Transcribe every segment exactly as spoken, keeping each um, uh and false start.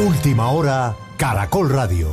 Última hora, Caracol Radio.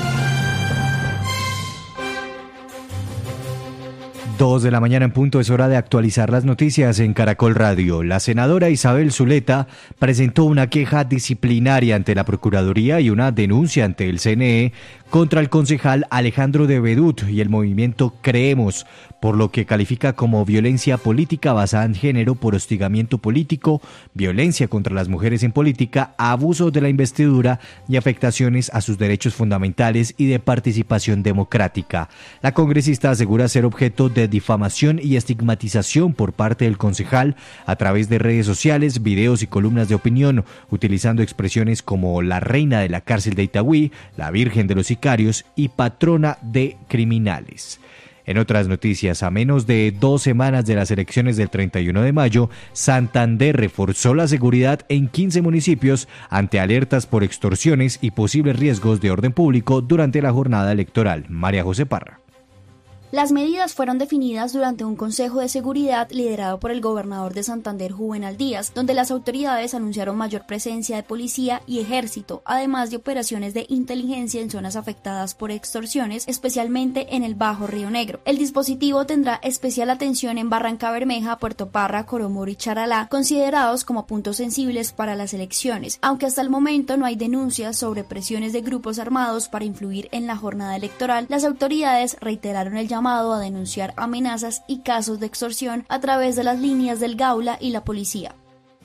Dos de la mañana en punto, es hora de actualizar las noticias en Caracol Radio. La senadora Isabel Zuleta presentó una queja disciplinaria ante la Procuraduría y una denuncia ante el C N E contra el concejal Alejandro de Bedut y el movimiento Creemos, por lo que califica como violencia política basada en género por hostigamiento político, violencia contra las mujeres en política, abuso de la investidura y afectaciones a sus derechos fundamentales y de participación democrática. La congresista asegura ser objeto de difamación y estigmatización por parte del concejal a través de redes sociales, videos y columnas de opinión, utilizando expresiones como la reina de la cárcel de Itagüí, la virgen de los sicarios y patrona de criminales. En otras noticias, a menos de dos semanas de las elecciones del treinta y uno de mayo, Santander reforzó la seguridad en quince municipios ante alertas por extorsiones y posibles riesgos de orden público durante la jornada electoral. María José Parra. Las medidas fueron definidas durante un consejo de seguridad liderado por el gobernador de Santander, Juvenal Díaz, donde las autoridades anunciaron mayor presencia de policía y ejército, además de operaciones de inteligencia en zonas afectadas por extorsiones, especialmente en el Bajo Río Negro. El dispositivo tendrá especial atención en Barranca Bermeja, Puerto Parra, Coromoro y Charalá, considerados como puntos sensibles para las elecciones, aunque hasta el momento no hay denuncias sobre presiones de grupos armados para influir en la jornada electoral. Las autoridades reiteraron el llamado a denunciar amenazas y casos de extorsión a través de las líneas del Gaula y la policía.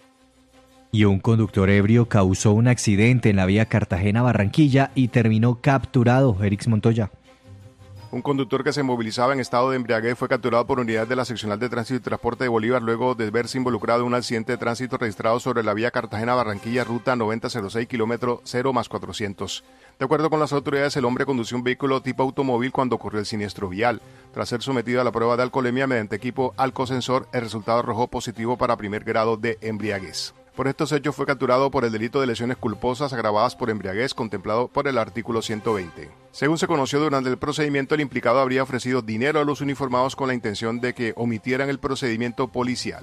Y un conductor ebrio causó un accidente en la vía Cartagena-Barranquilla y terminó capturado. Erix Montoya. Un conductor que se movilizaba en estado de embriaguez fue capturado por unidades de la Seccional de Tránsito y Transporte de Bolívar luego de verse involucrado en un accidente de tránsito registrado sobre la vía Cartagena-Barranquilla, ruta noventa cero seis, kilómetro cero más cuatrocientos. De acuerdo con las autoridades, el hombre condució un vehículo tipo automóvil cuando ocurrió el siniestro vial. Tras ser sometido a la prueba de alcoholemia mediante equipo alcosensor, el resultado arrojó positivo para primer grado de embriaguez. Por estos hechos fue capturado por el delito de lesiones culposas agravadas por embriaguez contemplado por el artículo ciento veinte. Según se conoció durante el procedimiento, el implicado habría ofrecido dinero a los uniformados con la intención de que omitieran el procedimiento policial.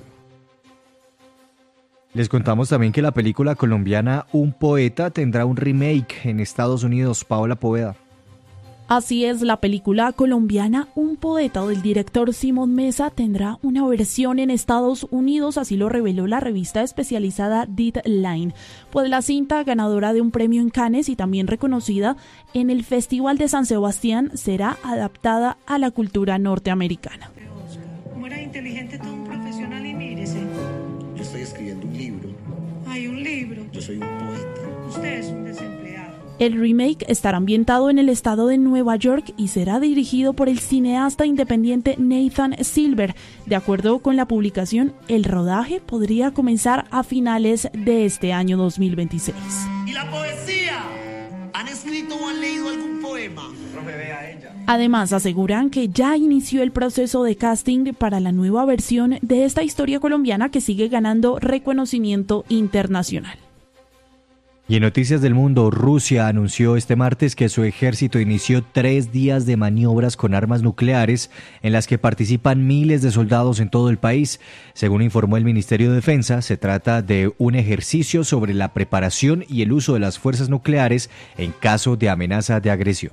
Les contamos también que la película colombiana Un Poeta tendrá un remake en Estados Unidos. Paola Poveda. Así es, la película colombiana Un Poeta del director Simón Mesa tendrá una versión en Estados Unidos, así lo reveló la revista especializada Deadline, pues la cinta, ganadora de un premio en Cannes y también reconocida en el Festival de San Sebastián, será adaptada a la cultura norteamericana. Como era inteligente, todo un profesional, y mírese. Yo estoy escribiendo un libro. Hay un libro. Yo soy un poeta. Usted es un desempleado. El remake estará ambientado en el estado de Nueva York y será dirigido por el cineasta independiente Nathan Silver. De acuerdo con la publicación, el rodaje podría comenzar a finales de este año dos mil veintiséis. ¿Y la poesía? ¿Han escrito o han leído algún poema? Profe, vea a ella. Además, aseguran que ya inició el proceso de casting para la nueva versión de esta historia colombiana que sigue ganando reconocimiento internacional. Y en noticias del mundo, Rusia anunció este martes que su ejército inició tres días de maniobras con armas nucleares en las que participan miles de soldados en todo el país. Según informó el Ministerio de Defensa, se trata de un ejercicio sobre la preparación y el uso de las fuerzas nucleares en caso de amenaza de agresión.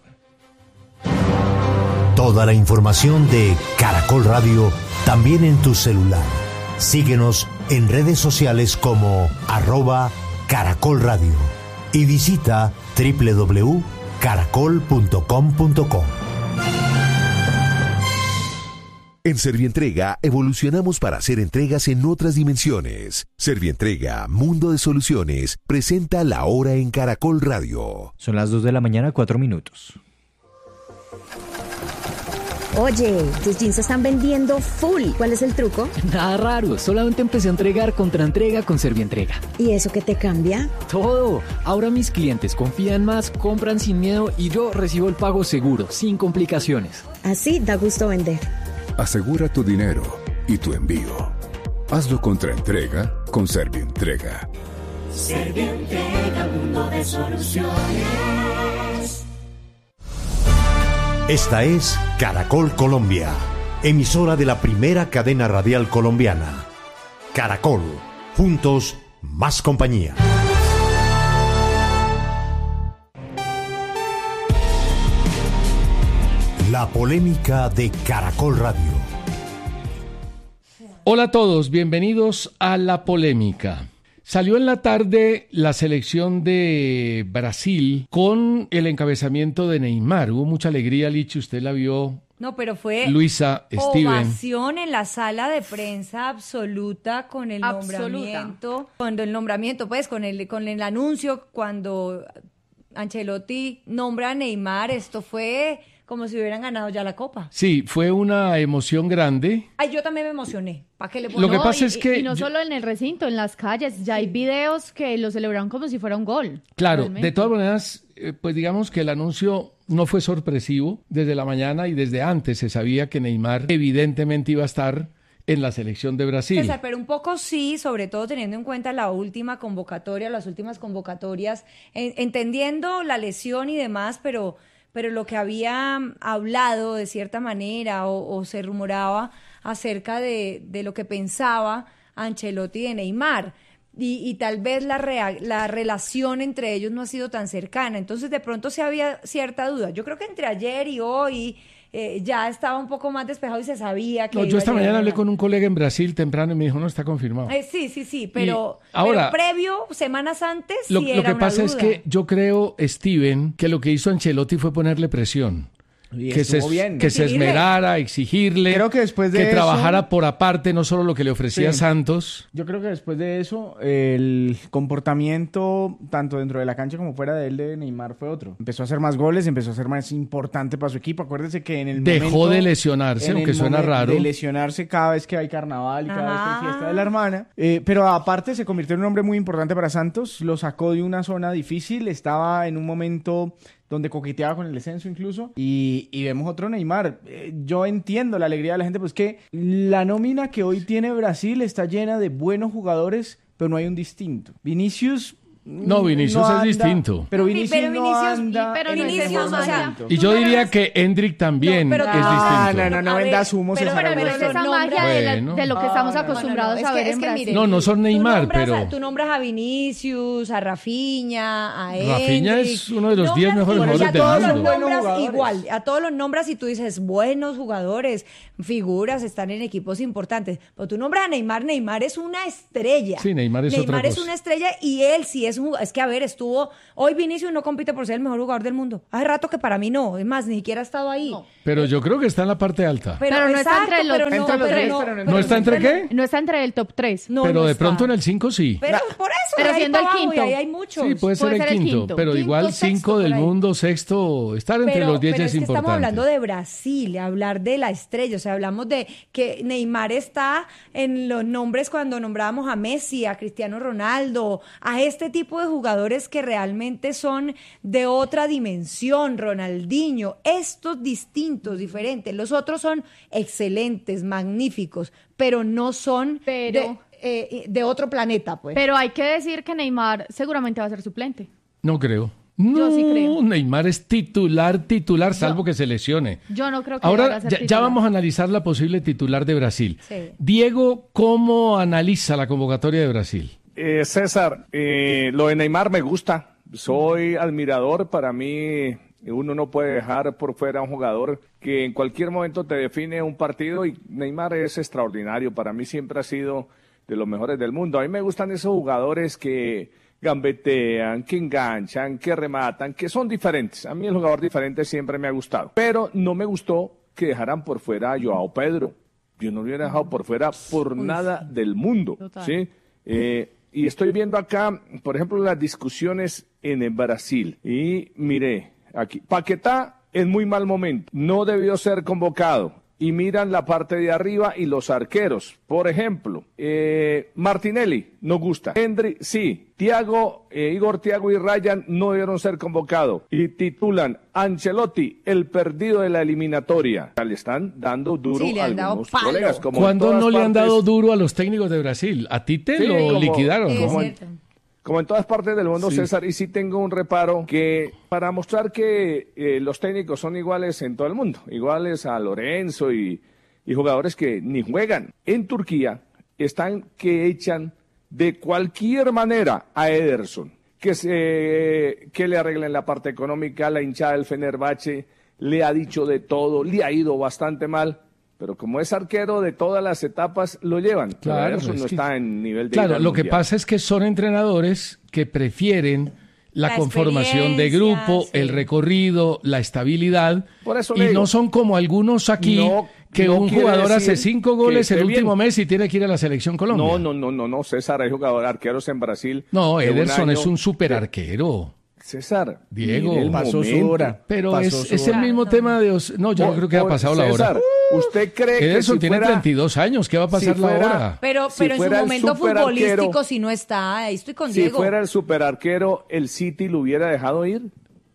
Toda la información de Caracol Radio también en tu celular. Síguenos en redes sociales como arroba Caracol Radio y visita doble u doble u doble u punto caracol punto com punto co. En Servientrega evolucionamos para hacer entregas en otras dimensiones. Servientrega, Mundo de Soluciones, presenta La Hora en Caracol Radio. Son las dos de la mañana, cuatro minutos. Oye, tus jeans se están vendiendo full. ¿Cuál es el truco? Nada raro, solamente empecé a entregar contra entrega con Servientrega. ¿Y eso qué te cambia? Todo. Ahora mis clientes confían más, compran sin miedo y yo recibo el pago seguro, sin complicaciones. Así da gusto vender. Asegura tu dinero y tu envío. Hazlo contra entrega con Servientrega. Servientrega, mundo de soluciones. Esta es Caracol Colombia, emisora de la primera cadena radial colombiana. Caracol, juntos, más compañía. La polémica de Caracol Radio. Hola a todos, bienvenidos a La Polémica. Salió en la tarde la selección de Brasil con el encabezamiento de Neymar. Hubo mucha alegría, Lichi, usted la vio. No, pero fue Luisa, Steven. Ovación en la sala de prensa absoluta con el absoluta. nombramiento, cuando el nombramiento, pues, con el con el anuncio, cuando Ancelotti nombra a Neymar, esto fue como si hubieran ganado ya la Copa. Sí, fue una emoción grande. Ay, yo también me emocioné. ¿Para qué le pongo? Lo que no, pasa y, es que... Y no yo... solo en el recinto, en las calles, ya hay videos que lo celebraron como si fuera un gol. Claro, realmente. De todas maneras, eh, pues digamos que el anuncio no fue sorpresivo desde la mañana y desde antes se sabía que Neymar evidentemente iba a estar en la selección de Brasil. César, pero un poco sí, sobre todo teniendo en cuenta la última convocatoria, las últimas convocatorias, en, entendiendo la lesión y demás, pero... pero lo que había hablado de cierta manera o, o se rumoraba acerca de, de lo que pensaba Ancelotti de Neymar y, y tal vez la, rea, la relación entre ellos no ha sido tan cercana, entonces de pronto sí había cierta duda. Yo creo que entre ayer y hoy eh, ya estaba un poco más despejado y se sabía que... No, yo esta mañana a... hablé con un colega en Brasil temprano y me dijo, no, está confirmado. Eh, sí, sí, sí, pero, ahora, pero previo, semanas antes, lo, sí lo era que una pasa duda. es que yo creo, Steven, que lo que hizo Ancelotti fue ponerle presión. Y que se, bien. que se esmerara, exigirle, creo que, después de que eso, trabajara por aparte, no solo lo que le ofrecía sí. Santos. Yo creo que después de eso, el comportamiento, tanto dentro de la cancha como fuera de él, de Neymar, fue otro. Empezó a hacer más goles, empezó a ser más importante para su equipo. Acuérdese que en el Dejó momento... de lesionarse, aunque suena raro. De lesionarse cada vez que hay carnaval y cada Ajá. vez que hay fiesta de la hermana. Eh, pero aparte se convirtió en un hombre muy importante para Santos. Lo sacó de una zona difícil. Estaba en un momento... donde coqueteaba con el descenso incluso, y, y vemos otro Neymar. Eh, yo entiendo la alegría de la gente, pues que la nómina que hoy tiene Brasil está llena de buenos jugadores, pero no hay un distinto. Vinicius... No, Vinicius no anda, es distinto. Pero Vinicius, pero Vinicius no anda. Pero Vinicius, o sea, y yo diría que Endrick también no, pero, es ah, distinto. No, no, no vendas humos. Pero, pero, pero es esa magia de, la, de lo que estamos no, no, acostumbrados no, no, no. a ver es que, en es que, Brasil. mire, no, no son Neymar, tú nombras pero... A, tú nombras a Vinicius, a Rafinha, a Endrick. Rafinha es uno de los diez mejores jugadores del mundo. mundo. A todos los nombras igual, a todos los nombras y tú dices, buenos jugadores, figuras, están en equipos importantes. Pero tú nombras a Neymar, Neymar es una estrella. Sí, Neymar es Neymar otra es cosa. una estrella y él sí es un... Es que, a ver, estuvo... Hoy Vinicius no compite por ser el mejor jugador del mundo. Hace rato que para mí no. Es más, ni siquiera ha estado ahí. No. Pero yo creo que está en la parte alta. Pero, pero no exacto, está entre los, pero no, entre los pero tres. no, Pero pero ¿No está entre qué? No está entre el top tres. No, pero no de está. pronto en el cinco sí. Pero por eso, pero ahí siendo el abajo, quinto. y ahí hay muchos. Sí, puede ser, puede el, ser el quinto, quinto. pero Quinto, igual sexto, cinco del por ahí. mundo, sexto, estar entre pero, los diez pero es, es que importante. estamos hablando de Brasil, hablar de la estrella, o sea, hablamos de que Neymar está en los nombres cuando nombrábamos a Messi, a Cristiano Ronaldo, a este tipo de jugadores que realmente son de otra dimensión, Ronaldinho, estos distintos, diferentes, los otros son excelentes, magníficos, pero no son pero... de, eh, de otro planeta, pues. Pero hay que decir que Neymar seguramente va a ser suplente. No creo. No, Yo sí creo. Neymar es titular, titular, salvo yo, que se lesione. Yo no creo que Ahora vaya a ser ya, titular. ya vamos a analizar la posible titular de Brasil. Sí. Diego, ¿cómo analiza la convocatoria de Brasil? Eh, César, eh, lo de Neymar me gusta. Soy admirador. Para mí, uno no puede dejar por fuera a un jugador que en cualquier momento te define un partido, y Neymar es extraordinario. Para mí siempre ha sido de los mejores del mundo. A mí me gustan esos jugadores que gambetean, que enganchan, que rematan, que son diferentes. A mí el jugador diferente siempre me ha gustado. Pero no me gustó que dejaran por fuera a Joao Pedro. Yo no lo hubiera dejado por fuera por Uy, nada sí. del mundo. Total. ¿Sí? Eh, y estoy viendo acá, por ejemplo, las discusiones en el Brasil. Y miré, aquí, Paquetá en muy mal momento. No debió ser convocado. Y miran la parte de arriba y los arqueros. Por ejemplo, eh, Martinelli, no gusta. Henry, sí. Thiago, eh, Igor Thiago y Ryan no debieron ser convocados. Y titulan Ancelotti, el perdido de la eliminatoria. Le están dando duro sí, a algunos palo. colegas. Como ¿Cuándo no partes... le han dado duro a los técnicos de Brasil? A Tite sí, lo como, liquidaron. Como, ¿no? en, como en todas partes del mundo, sí. César, y sí tengo un reparo que para mostrar que eh, los técnicos son iguales en todo el mundo, iguales a Lorenzo y, y jugadores que ni juegan. En Turquía están que echan de cualquier manera a Ederson, que, se, que le arreglen la parte económica, la hinchada del Fenerbahce, le ha dicho de todo, le ha ido bastante mal. Pero como es arquero de todas las etapas, lo llevan. Claro, eso no que, está en nivel de... Claro, lo que pasa es que son entrenadores que prefieren la, la conformación de grupo, sí. el recorrido, la estabilidad. Por eso y digo, no son como algunos aquí, no, que no un jugador hace cinco goles el último bien. mes y tiene que ir a la Selección Colombia. No, no, no, no, no, César, hay jugadores arqueros en Brasil. No, Ederson un es un super arquero. César, Diego, pasó momento. su hora. Pero pasó es, su es hora. el mismo no. tema de... Os... No, yo por, no creo que haya pasado César, la hora. ¿Usted cree que Ederson si tiene fuera, treinta y dos años, ¿qué va a pasar si fuera, la hora? Pero, si pero en su momento futbolístico, si no está, ahí estoy con si Diego. Si fuera el superarquero, ¿el City lo hubiera dejado ir?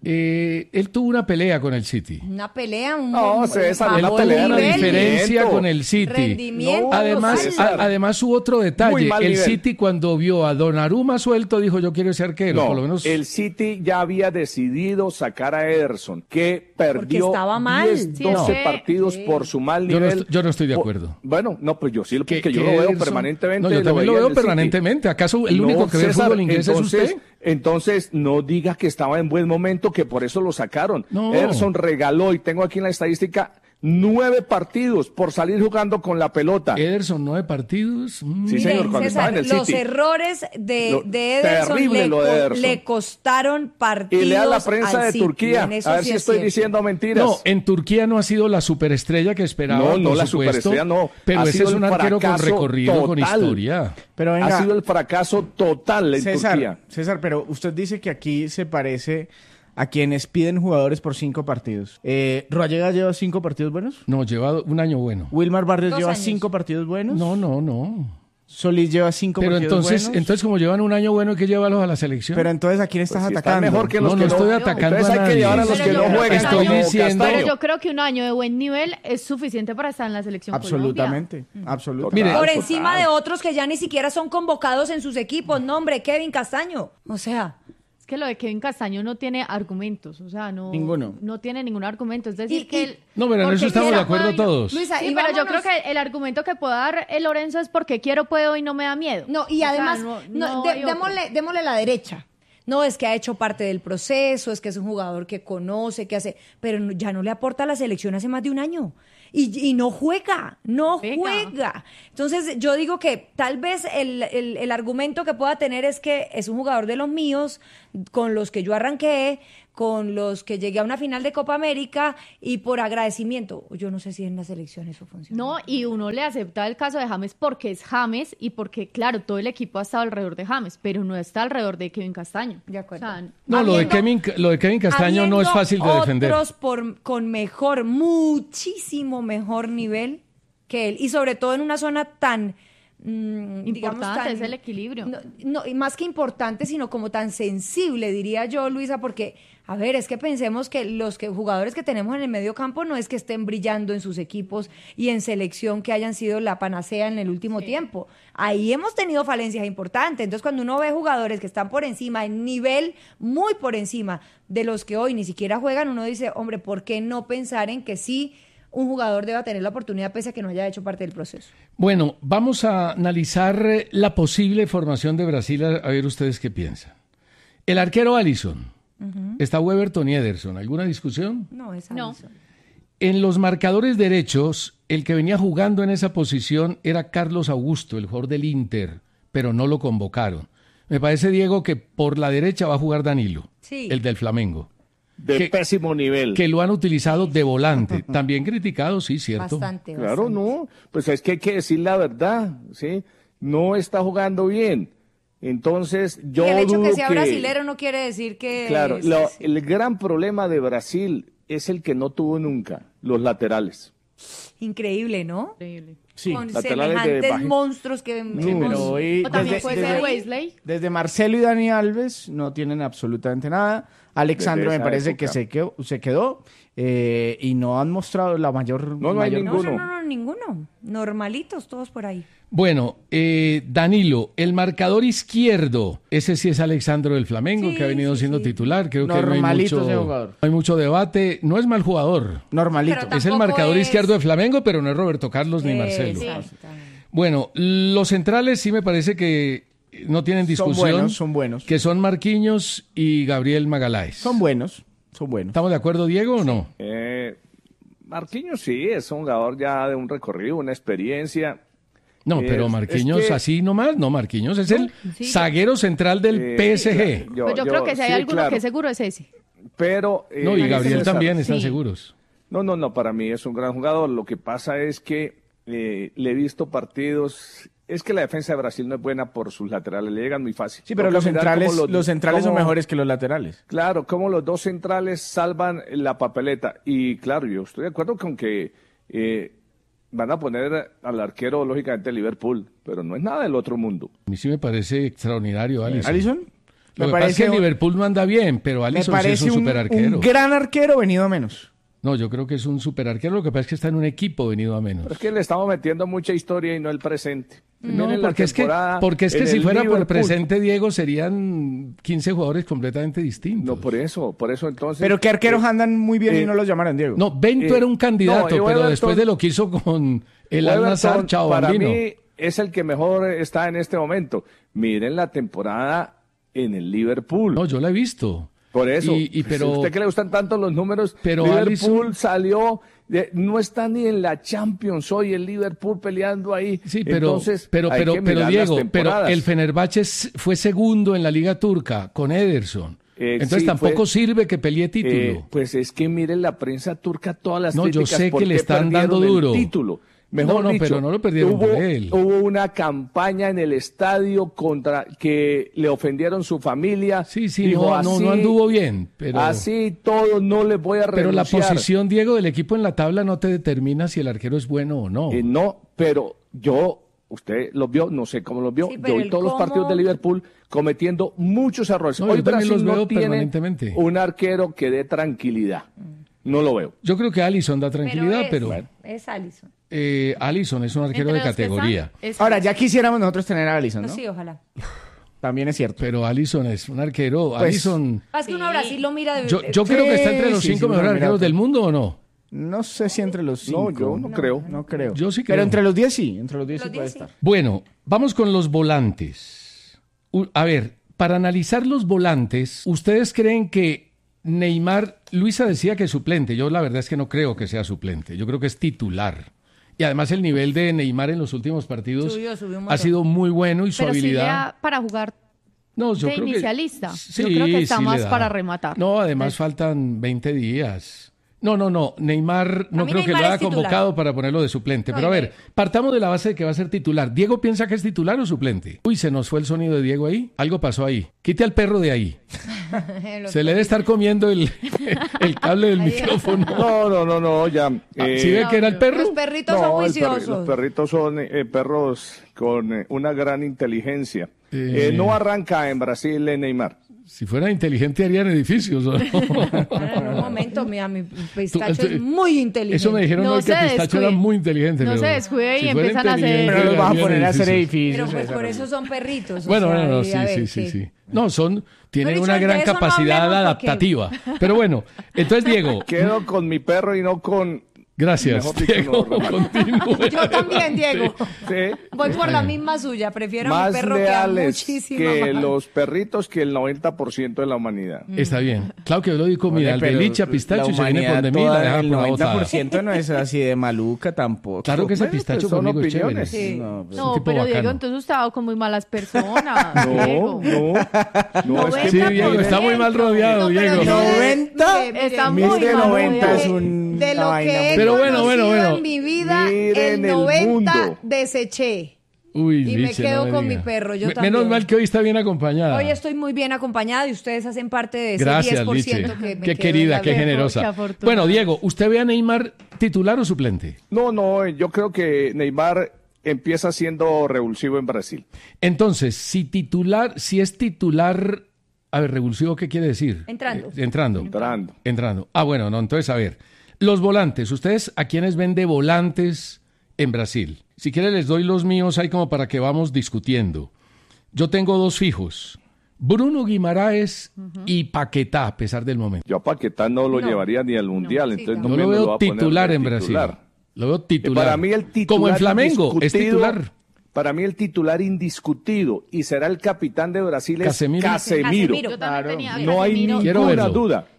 Eh, él tuvo una pelea con el City. Una pelea, un no, un, César, él una tuvo pelea una de diferencia con el City. Rendimiento, además, a, además hubo otro detalle. El nivel. City cuando vio a Donnarumma suelto dijo yo quiero ser arquero. No, por lo menos... el City ya había decidido sacar a Ederson, que perdió diez, sí, doce sí, partidos sí. por su mal yo nivel. No estoy, yo no estoy de acuerdo. Por, bueno, no, pues yo sí, porque que, yo que lo veo Ederson, permanentemente. No, yo también lo, lo veo permanentemente. City. ¿Acaso el no, único que ve César, fútbol inglés entonces, es usted? Entonces, no diga que estaba en buen momento, que por eso lo sacaron. No. Ederson regaló, y tengo aquí en la estadística, nueve partidos por salir jugando con la pelota. Ederson, nueve partidos. Mm. Sí, señor, cuando César, estaba en el los City. errores de, lo, de, Ederson le, le, de Ederson le costaron partidos. Y lea la prensa de City, Turquía, a ver sí si estoy cierto. diciendo mentiras. No, en Turquía no ha sido la superestrella que esperaba. No, no, por la supuesto, superestrella no. Pero ha ese sido es un arquero con recorrido, total. con historia. Pero venga, ha sido el fracaso total en César, Turquía. César, pero usted dice que aquí se parece a quienes piden jugadores por cinco partidos. Eh, ¿Roallega lleva cinco partidos buenos? No, lleva un año bueno. ¿Wilmar Barrios Dos lleva años. cinco partidos buenos? No, no, no. ¿Solís lleva cinco pero partidos entonces, buenos? entonces, como llevan un año bueno, hay que llevarlos a la selección. Pero entonces, ¿a quién estás pues si atacando? Está mejor que los no, que no estoy no, atacando entonces a hay que llevar a los Pero que yo no creo juegan. que Estoy como diciendo- Castaño. Pero yo creo que un año de buen nivel es suficiente para estar en la selección Absolutamente, Colombia. absolutamente. Mire, Por total. encima de otros que ya ni siquiera son convocados en sus equipos. No, hombre, Kevin Castaño. O sea... Es que lo de Kevin Castaño no tiene argumentos, o sea, no, Ninguno. no tiene ningún argumento. Es decir, Y- que... y- él- No, pero en porque eso estamos de quiera, acuerdo bueno, todos. Luisa, Sí, y pero yo vámonos- creo que el argumento que puede dar el Lorenzo es porque quiero, puedo y no me da miedo. No, y O sea, además, no- no, no de- hay otro. démosle, démosle la derecha. No, es que ha hecho parte del proceso, es que es un jugador que conoce, que hace, pero no- ya no le aporta a la selección hace más de un año. Y, y no juega, no Juega. juega. Entonces, yo digo que tal vez el, el, el argumento que pueda tener es que es un jugador de los míos, con los que yo arranqué, con los que llegué a una final de Copa América y por agradecimiento. Yo no sé si en la selección eso funciona. No, y uno le acepta el caso de James porque es James y porque, claro, todo el equipo ha estado alrededor de James, pero no está alrededor de Kevin Castaño. De acuerdo. O sea, No, lo de, Habiendo- Kevin, lo de Kevin Castaño no es fácil de defender. Otros por, con mejor, muchísimo mejor nivel que él. Y sobre todo en una zona tan... mm, digamos, importante tan- es el equilibrio. No, no, y más que importante, sino como tan sensible, diría yo, Luisa, porque, a ver, es que pensemos que los que, jugadores que tenemos en el medio campo no es que estén brillando en sus equipos y en selección que hayan sido la panacea en el último tiempo. Ahí hemos tenido falencias importantes. Entonces, cuando uno ve jugadores que están por encima, en nivel muy por encima de los que hoy ni siquiera juegan, uno dice, hombre, ¿por qué no pensar en que sí un jugador deba tener la oportunidad pese a que no haya hecho parte del proceso? Bueno, vamos a analizar eh, la posible formación de Brasil, a, a ver ustedes qué piensan. El arquero Alisson. Uh-huh. Está Weberton y Ederson. ¿Alguna discusión? No, es No. Alisson. En los marcadores derechos, el que venía jugando en esa posición era Carlos Augusto, el jugador del Inter, pero no lo convocaron. Me parece, Diego, que por la derecha va a jugar Danilo, Sí. el del Flamengo. De que, pésimo nivel. Que lo han utilizado de volante. También criticado, sí, cierto. Bastante, Claro, bastante. no. Pues es que hay que decir la verdad, ¿sí? No está jugando bien. Entonces, yo y el hecho dudo que sea que... brasilero no quiere decir que... Claro, es- lo- sí. el gran problema de Brasil es el que no tuvo nunca, los laterales. Increíble, ¿no? Increíble. Sí, Con laterales de semejantes baja- monstruos que... Sí, hemos- pero hoy, O también desde, puede desde- ser Wesley. desde Marcelo y Dani Alves no tienen absolutamente nada. Alexandro Desde me esa parece época. que se quedó, se quedó eh, y no han mostrado la mayor... No, no hay mayor- No, ninguno. no, no, no, ninguno. Normalitos todos por ahí. Bueno, eh, Danilo, el marcador izquierdo, ese sí es Alexandro del Flamengo, Sí, que ha venido sí, siendo sí. titular. Creo que no hay, Normalito ese mucho, jugador. no hay mucho debate. No es mal jugador. Normalito. Pero Es el Tampoco marcador es- izquierdo de Flamengo, pero no es Roberto Carlos ni Marcelo. Exactamente. Bueno, los centrales sí me parece que no tienen Son discusión. buenos, son buenos. Que son Marquinhos y Gabriel Magaláes. Son buenos, son buenos. ¿Estamos de acuerdo, Diego, o no? Eh, Marquinhos sí, es un jugador ya de un recorrido, una experiencia. No, es, pero Marquinhos es que, así nomás, no, Marquinhos es el sí, zaguero central del eh, P S G. Yo, pues yo, yo creo que si hay sí, alguno claro. que seguro es ese. Pero eh, no, y Gabriel también están sí. seguros. No, no, no, para mí es un gran jugador. Lo que pasa es que eh, le he visto partidos. Es que la defensa de Brasil no es buena por sus laterales, le llegan muy fácil. Sí, pero los centrales, los, los centrales como, son mejores que los laterales. Claro, como los dos centrales salvan la papeleta. Y claro, yo estoy de acuerdo con que eh, van a poner al arquero, lógicamente, de Liverpool, pero no es nada del otro mundo. A mí sí me parece extraordinario, Alisson. ¿Alisson? Lo me que parece pasa es que el Liverpool no anda bien, pero Alisson sí es un, un super arquero. Un gran arquero venido a menos. No, yo creo que es un super arquero, lo que pasa es que está en un equipo venido a menos. Pero es que le estamos metiendo mucha historia y no el presente. No, porque es que, porque es que si fuera Liverpool, por presente, Diego, serían quince jugadores completamente distintos. No, por eso, por eso entonces... Pero que arqueros eh, andan muy bien eh, y no los llamaran, Diego. No, Bento eh, era un candidato, no, pero después de lo que hizo con el Al-Nassr, chao, para bambino. mí es el que mejor está en este momento. Miren la temporada en el Liverpool. No, yo la he visto. Por eso, y, y pero, ¿a usted que le gustan tanto los números? Pero Liverpool Alisson, salió, de, no está ni en la Champions hoy el Liverpool peleando ahí. Sí, pero, Entonces, pero, hay pero, que pero Diego, pero el Fenerbahce Fenerbahce fue segundo en la Liga Turca con Ederson. Eh, Entonces sí, tampoco fue, sirve que pelee título. Eh, pues es que miren la prensa turca, todas las no, críticas. No, yo sé que le están dando duro. El título. Mejor no, no, dicho, pero no lo perdieron hubo, por él. Hubo una campaña en el estadio contra que le ofendieron su familia. Sí, sí, Dijo, no, así, no, no anduvo bien. Pero, así todo no les voy a renunciar. Pero la posición, Diego, del equipo en la tabla no te determina si el arquero es bueno o no. Eh, no, pero yo, usted los vio, no sé cómo los vio. Sí, yo vi todos cómo... los partidos de Liverpool cometiendo muchos errores. No, Hoy yo también Brasil los veo no tiene permanentemente. Un arquero que dé tranquilidad. No lo veo. Yo creo que Alisson da tranquilidad, pero... Es, pero es Alisson. Eh, Alisson es un arquero Entre de categoría. Es... Ahora, ya quisiéramos nosotros tener a Alisson, ¿no? No, sí, ojalá. También es cierto. Pero Alisson es un arquero. Pues, Alisson... Es que uno a Brasil lo mira de... Yo, yo sí, creo que está entre los cinco sí, mejores arqueros del mundo, ¿o no? No sé si entre los cinco. No, yo no, no creo. No creo. Yo sí creo. Pero entre los diez sí. Entre los diez los sí puede sí. estar. Bueno, vamos con los volantes. U- a ver, para analizar los volantes, ¿ustedes creen que Neymar, Luisa decía que es suplente? Yo la verdad es que no creo que sea suplente. Yo creo que es titular. Y además el nivel de Neymar en los últimos partidos subió, subió ha sido muy bueno y su Pero habilidad... Sí para jugar no, yo de creo inicialista. Que, sí, yo creo que está sí más para rematar. No, además es... faltan veinte días. No, no, no. Neymar no creo Neymar que lo haya es convocado para ponerlo de suplente. No, pero a ver, partamos de la base de que va a ser titular. ¿Diego piensa que es titular o suplente? Uy, se nos fue el sonido de Diego ahí. Algo pasó ahí. Quite al perro de ahí. Se le debe estar comiendo el, el cable del micrófono. No, no, no, no, ya. Eh, ¿Sí ve no, que era el perro? Los perritos no, son juiciosos. Perri, los perritos son eh, perros con eh, una gran inteligencia. Eh, eh, no arranca en Brasil eh, Neymar. Si fuera inteligente harían edificios, ¿o no? En un momento, mira, mi pistacho Tú, es muy inteligente. Eso me dijeron no hoy que el pistacho descuide. era muy inteligente. No pero se descuide si y empiezan a hacer... Pero los vas a poner a hacer edificios. Pero pues por eso son perritos. Bueno, o sea, bueno, no, a sí, ver, sí, sí, ¿qué? sí. No, son, tienen No, una dicho, gran de eso capacidad no adaptativa. porque... Pero bueno, entonces, Diego... Quedo con mi perro y no con... Gracias, Diego. No, yo también, Diego. Sí. Voy por la misma suya. Prefiero Más a mi perro leales que a muchísima que más. los perritos que el noventa por ciento de la humanidad. Mm. Está bien. Claro que yo lo digo, mira, el delicia pistacho y se viene con de mí la deja por la botada. El noventa por ciento no es así de maluca tampoco. Claro que ese Bueno, pistacho pues son conmigo es opiniones. chévere. Sí. No, pues, No, tipo pero bacano. Diego, entonces usted ha dado con muy malas personas. No, Diego. no. No, es que Sí, Diego, está muy mal rodeado, No, pero Diego. yo- noventa, Mire, Está mire, muy Mil de mal noventa rodeado. es un... de lo una vaina que he muy- Pero bueno, bueno, conocido bueno. en mi vida, Miren el el noventa mundo. deseché. Uy, Y me Liche, quedo no con diga. mi perro, yo Me- también. Menos mal que hoy está bien acompañada. Hoy estoy muy bien acompañada y ustedes hacen parte de ese Gracias, diez por ciento Liche. que me Qué quedo querida, en la qué vida. generosa. Qué afortunada. Bueno, Diego, ¿usted ve a Neymar titular o suplente? No, no, yo creo que Neymar empieza siendo revulsivo en Brasil. Entonces, si titular, si es titular, a ver, revulsivo, ¿qué quiere decir? Entrando. Eh, entrando. Entrando. Entrando. Ah, bueno, no, entonces, a ver. Los volantes, ¿ustedes a quiénes ven de volantes en Brasil? Si quieren les doy los míos ahí como para que vamos discutiendo. Yo tengo dos fijos. Bruno Guimaraes uh-huh. y Paquetá, a pesar del momento. Yo a Paquetá no lo No. llevaría ni al Mundial, No, sí, entonces no. no Yo me lo me lo veo va a poner titular de en Brasil. titular. Lo veo titular. Para mí el titular Como en Flamengo, es indiscutido- titular. Para mí el titular indiscutido y será el capitán de Brasil es Casemiro. Casemiro. Casemiro. Yo también tenía No hay Casemiro. Quiero ninguna verlo. duda.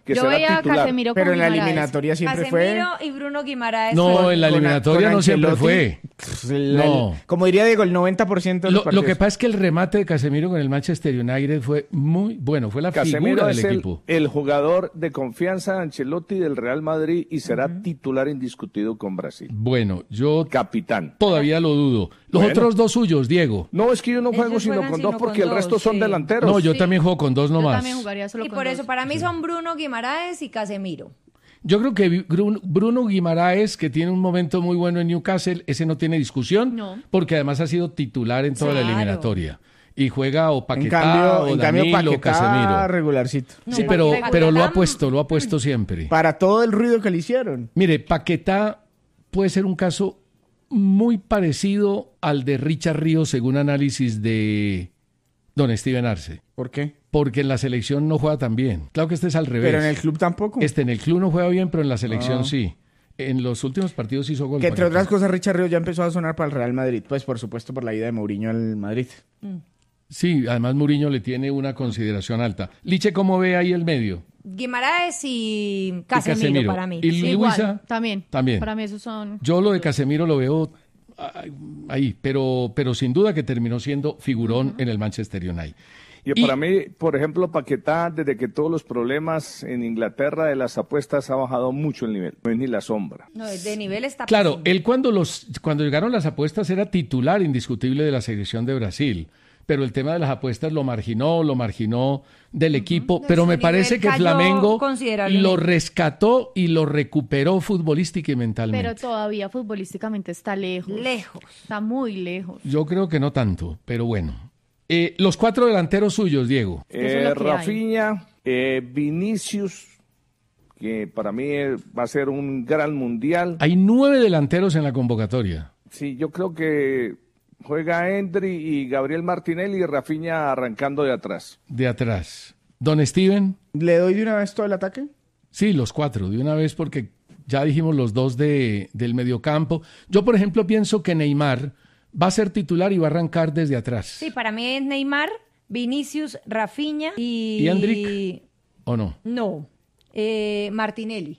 que Yo será veía a titular. Casemiro con Pero en la Guimaraes. eliminatoria siempre Casemiro fue. y Bruno Guimaraes. No, fueron- en la con- eliminatoria con no siempre Ancelotti, fue. La- No. Como diría Diego, el noventa por ciento de los Lo, lo partidos. que pasa es que el remate de Casemiro con el Manchester United fue muy bueno, fue la Casemiro figura del es el, equipo. el jugador de confianza de Ancelotti del Real Madrid y será titular indiscutido con Brasil. Bueno, yo Capitán. todavía lo dudo. Los Bueno. otros dos suyos, Diego. No, es que yo no juego Ellos sino juegan con sino dos porque con el resto dos, son sí. delanteros. No, yo Sí. también juego con dos Yo nomás. también jugaría solo Y con por dos. eso, para mí son Bruno Guimaraes y Casemiro. Yo creo que Bruno, Bruno Guimaraes, que tiene un momento muy bueno en Newcastle, ese no tiene discusión, No. porque además ha sido titular en toda la Claro. eliminatoria. Y juega o En Paquetá cambio, o en cambio Danilo o Paquetá Casemiro. regularcito. Sí, No, pero, Paquetá- pero lo ha Paquetá- puesto, lo ha puesto siempre. Para todo el ruido que le hicieron. Mire, Paquetá puede ser un caso muy parecido al de Richard Ríos según análisis de don Steven Arce. ¿Por qué? Porque en la selección no juega tan bien. Claro que este es al revés. Pero en el club tampoco. Este en el club no juega bien, pero en la selección Ah. sí. En los últimos partidos hizo gol. Que entre Paquetá. otras cosas, Richard Ríos ya empezó a sonar para el Real Madrid. Pues por supuesto por la ida de Mourinho al Madrid. Sí, además Mourinho le tiene una consideración alta. Liche, ¿cómo ve ahí el medio? Guimaraes y Casemiro, Casemiro. para mí. ¿Y Sí. Luisa? Igual, también. También. Para mí esos son... Yo lo de Casemiro lo veo ah, ahí, pero, pero sin duda que terminó siendo figurón en el Manchester United. Y para mí, por ejemplo, Paquetá, desde que todos los problemas en Inglaterra de las apuestas ha bajado mucho el nivel. No es ni la sombra. No, de nivel está Claro, pésimo. él cuando, los, cuando llegaron las apuestas era titular indiscutible de la selección de Brasil, pero el tema de las apuestas lo marginó, lo marginó del equipo, No, pero su me parece nivel que cayó Flamengo considerablemente. lo rescató y lo recuperó futbolística y mentalmente. Pero todavía futbolísticamente está lejos. Lejos. Está muy lejos. Yo creo que no tanto, pero bueno. Eh, los cuatro delanteros suyos, Diego. Eso es Eh, lo que hay. Rafinha, eh, Vinicius, que para mí eh, va a ser un gran mundial. Hay nueve delanteros en la convocatoria. Sí, yo creo que juega Endri y Gabriel Martinelli y Rafinha arrancando de atrás. De atrás. Don Steven. ¿Le doy de una vez todo el ataque? Sí, los cuatro, de una vez, porque ya dijimos los dos de, del mediocampo. Yo, por ejemplo, pienso que Neymar va a ser titular y va a arrancar desde atrás. Sí, para mí es Neymar, Vinicius, Rafinha y... ¿Y Endrick? ¿O no? No, eh, Martinelli.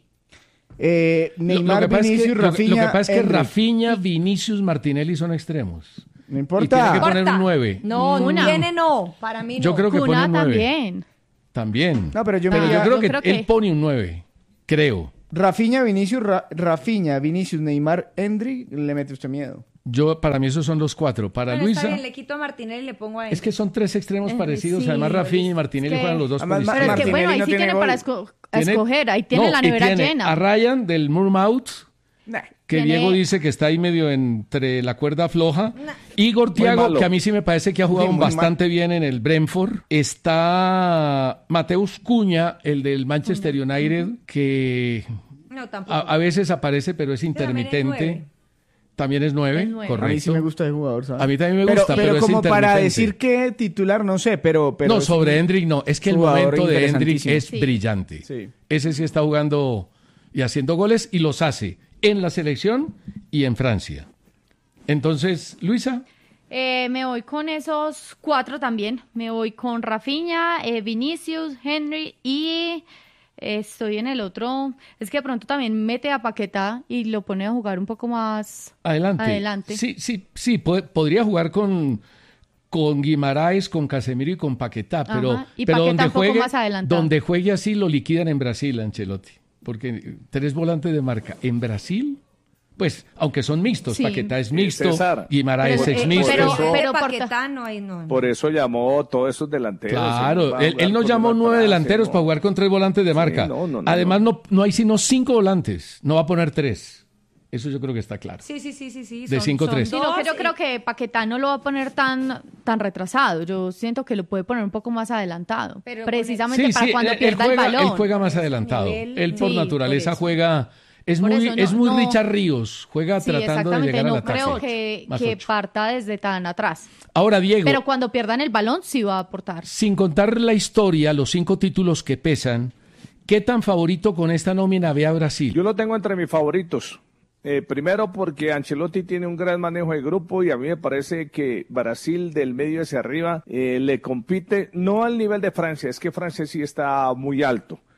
Eh, Lo- Neymar, lo que pasa es que- Vinicius, lo que- Rafinha, Lo que pasa es que Endrick. Rafinha, Vinicius, Martinelli son extremos. No Y importa. tiene que poner Corta. un nueve. No, Una. tiene no. Para mí no. Yo creo que pone Cuna un nueve. también. También. No, pero yo me Pero yo iría- creo yo que creo que- él pone un nueve. Creo. Rafinha, Vinicius, Ra- Rafinha, Vinicius, Neymar, Endrick, le mete usted miedo. Yo, para mí esos son los cuatro. Para Bueno, está Luisa, bien, le quito a Martinelli y le pongo a él. es que son tres extremos Eh, parecidos. sí, Además, Rafinha y es Martinelli que- juegan los dos por Además, izquierda. Pero es que Martinelli bueno, ahí no sí tiene tiene gol. para esco- a Tiene- escoger. Ahí tiene No, la y nevera tiene llena. A Ryan del Moormouth, que Tiene- Diego dice que está ahí medio entre la cuerda floja. Igor Thiago, malo. que a mí sí me parece que ha jugado Sí, muy bastante bien en el Brentford. Está Mateus Cuña, el del Manchester United, que No, tampoco. a, a veces aparece, pero es también es intermitente. nueve. También es nueve, Es nueve. correcto. A mí sí me gusta el jugador, ¿sabes? A mí también me Pero- gusta, pero, pero, es como para intermitente. decir que titular, no sé, pero... pero no, es sobre un Endrick no. Es que el jugador momento de Endrick interesantísimo. es Sí. brillante. Sí. Ese sí está jugando y haciendo goles y los hace en la selección y en Francia. Entonces, Luisa, Eh, me voy con esos cuatro también. Me voy con Rafinha, eh, Vinicius, Henry y eh, estoy en el otro. Es que de pronto también mete a Paquetá y lo pone a jugar un poco más adelante. adelante. Sí, sí, sí, po- podría jugar con, con Guimaraes, con Casemiro y con Paquetá, pero, Ajá, y pero Paquetá donde un poco juegue, más adelantado. donde juegue así lo liquidan en Brasil, Ancelotti. Porque tres volantes de marca en Brasil, pues, aunque son mixtos, Sí. Paquetá es mixto, César. Guimaraes Pero, es eh, mixto. pero- eso- pero por- Paquetá no hay, no. Por eso llamó todos esos delanteros. Claro, Va a él, jugar él no con llamó uno nueve atrás, delanteros no. para jugar con tres volantes de marca. no, no, no, Además, no. No, hay sino cinco volantes. No va a poner tres. Eso yo creo que está claro. Sí, sí, sí, sí, sí. De son- cinco, son tres. Sí, no, dos que yo y- creo que Paquetá no lo va a poner tan, tan retrasado. Yo siento que lo puede poner un poco más adelantado. Pero precisamente Sí, para sí, cuando él, pierda él juega, el balón. él juega más adelantado. nivel- él por Sí, naturaleza por eso. juega... Es Por muy, eso no- es muy no- Richard Ríos. Juega Sí, tratando de exactamente. llegar al No ataque. creo que, Más que ocho. parta desde tan atrás. Ahora, Diego, Pero cuando pierdan el balón sí va a aportar. sin contar la historia, los cinco títulos que pesan, ¿qué tan favorito con esta nómina ve a Brasil? Yo lo tengo entre mis favoritos. Eh, primero porque Ancelotti tiene un gran manejo de grupo y a mí me parece que Brasil del medio hacia arriba eh, le compite no al nivel de Francia, es que Francia sí está muy alto.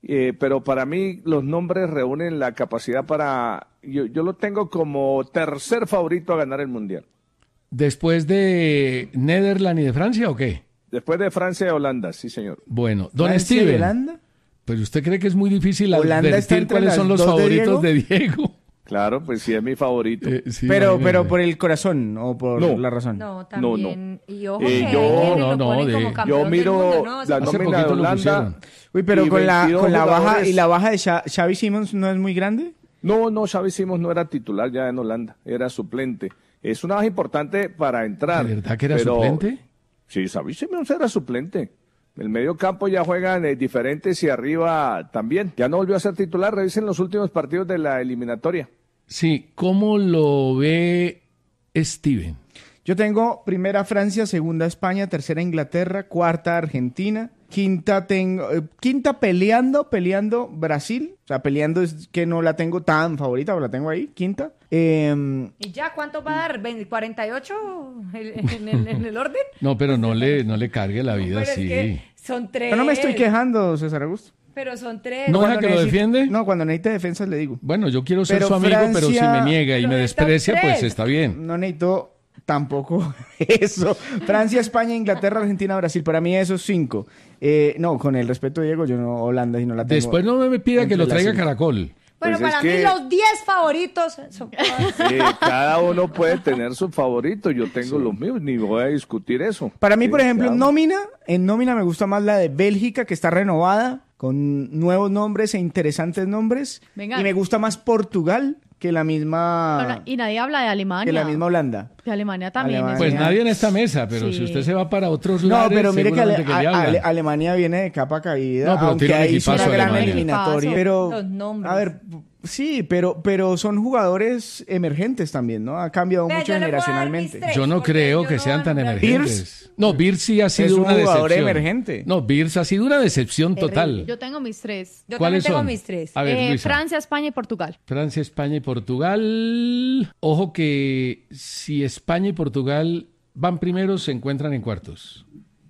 eh, pero para mí los nombres reúnen la capacidad para... Yo, yo lo tengo como tercer favorito a ganar el Mundial. ¿Después de Netherlands y de Francia o qué? Después de Francia y Holanda, sí señor. Bueno, don ¿Francia y Steven. Holanda? Pues usted cree que es muy difícil ¿Holanda está advertir entre cuáles las son los dos de favoritos Diego? de Diego. Claro, pues sí es mi favorito. Eh, sí, pero, imagínese. pero por el corazón o por No. la razón. No, también. No, Y ojo Eh, que yo- hay quienes no, lo no, ponen de- como yo campeón del miro mundo, ¿no? la Hace Hace nómina de poquito lo Holanda. pusieron. Uy, pero y con la, veintidós con la baja jugadores. y la baja de Xa- Xavi Simons no es muy grande. No, no, Xavi Simons no era titular ya en Holanda, era suplente. Es una baja importante para entrar. ¿De verdad que era pero- suplente? Sí, Xavi Simons era suplente. El medio campo ya juegan eh, diferentes y arriba también. Ya no volvió a ser titular, revisen los últimos partidos de la eliminatoria. Sí, ¿cómo lo ve Steven? Yo tengo primera Francia, segunda España, tercera Inglaterra, cuarta Argentina, quinta tengo eh, quinta peleando, peleando Brasil, o sea, peleando es que no la tengo tan favorita, pero la tengo ahí, quinta. Eh, ¿Y ya cuánto va a dar? ¿veinte, ¿cuarenta y ocho en, en el, en el orden? No, pero no le, no le cargue la vida Pero así. es que son tres. yo no me estoy quejando, César Augusto. Pero son tres. ¿No Cuando deja que lo necesite- defiende? No, cuando necesite defensas le digo. Bueno, yo quiero ser Pero su amigo, pero si Francia- me niega y Pero me está desprecia, pues tres. está bien. No necesito tampoco eso. Francia, España, Inglaterra, Argentina, Brasil. Para mí esos cinco. Eh, no, con el respeto de Diego, yo no Holanda y no la tengo. Después no me pida que entre lo las traiga cinco. Caracol. Bueno, Pues es para que- mí los diez favoritos son... Eh, cada uno puede tener su favorito, yo tengo los míos, ni voy a discutir eso. Para mí, por Sí, ejemplo, en claro. nómina, en nómina me gusta más la de Bélgica, que está renovada, con nuevos nombres e interesantes nombres. Venga. Y me gusta más Portugal que la misma, Ahora, y nadie habla de Alemania. que la misma Holanda. De Alemania también. Alemania. Pues es- nadie en esta mesa, pero Sí. si usted se va para otros No, lados, pero mire que, Ale- seguramente que le a- hablan. Ale- Alemania viene de capa caída, No, pero aunque tiene un ahí hizo una equipazo gran Alemania. eliminatoria. Equipazo. Pero, Los nombres. a ver, sí, pero, pero son jugadores emergentes también, ¿no? Ha cambiado Vea, mucho yo le puedo dar generacionalmente. mis tres. Yo no porque creo yo que no sean voy a tan nombrar. emergentes. No, Birz sí ha sido es un una jugador decepción. emergente. No, Birz ha sido una decepción total. Yo tengo mis tres. Yo también ¿Cuáles tengo son? mis tres. A ver, Eh, Luisa. Francia, España y Portugal. Francia, España y Portugal. Ojo que si España y Portugal van primeros, se encuentran en cuartos.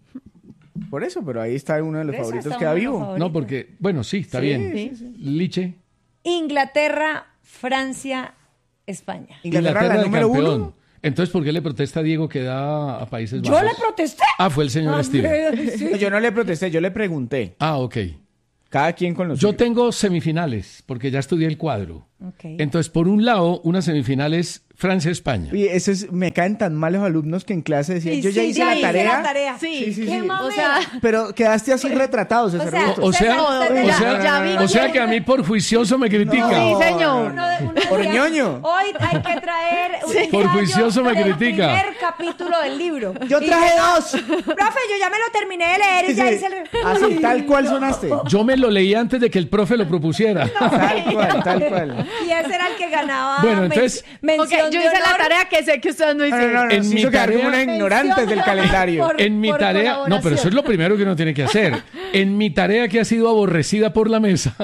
Por eso, pero ahí está uno de los Por eso favoritos está queda uno de los vivo. favoritos. No, porque, bueno, sí, está Sí, bien. sí, sí. Liche. Inglaterra, Francia, España. Inglaterra, la de número campeón. uno. Entonces, ¿por qué le protesta a Diego que da a Países Yo Bajos? le protesté. Ah, fue el señor Steven. Sí. No, yo no le protesté, yo le pregunté. Ah, ok. Cada quien con los Yo suyos. tengo semifinales, porque ya estudié el cuadro. Ok. Entonces, por un lado, una semifinal es Francia-España. Oye, eso es, me caen tan mal los alumnos que en clase decían, Y yo ya sí, hice ya la hice tarea. la tarea. Sí, Sí, sí, ¡Qué sí. mamera! O sea, Pero quedaste así retratado, César O sea, Augusto. O sea, César, o César, ya- sea, ya vi. o sea que a mí por juicioso me critica. Sí, señor. Uno de- uno decía, Por ñoño. Hoy hay que traer un Sí. ensayo Por juicioso me del critica. primer capítulo del libro. Yo Y traje dice, dos. Profe, yo ya me lo terminé de leer y ya hice el... Así, tal cual sonaste. Yo me lo leí antes de que el profe lo propusiera. Tal cual, tal cual. Y ese era el que ganaba Bueno, men- entonces- mención ok, yo de hice la honor. tarea que sé que ustedes no No, no, hicieron. no, no, En nos mi hizo quedar como tarea- una ignorantes del calendario. Por- En mi por tarea, no, pero colaboración. eso es lo primero que uno tiene que hacer. En mi tarea que ha sido aborrecida por la mesa.